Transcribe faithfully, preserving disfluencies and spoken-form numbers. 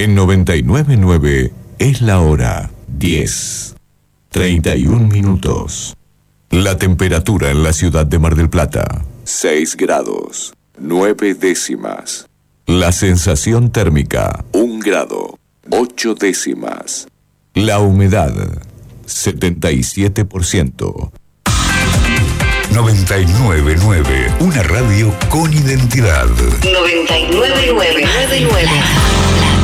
En noventa y nueve punto nueve es la hora diez, treinta y un minutos. La temperatura en la ciudad de Mar del Plata, seis grados, nueve décimas. La sensación térmica, un grado, ocho décimas. La humedad, setenta y siete por ciento. noventa y nueve punto nueve, una radio con identidad. noventa y nueve punto nueve.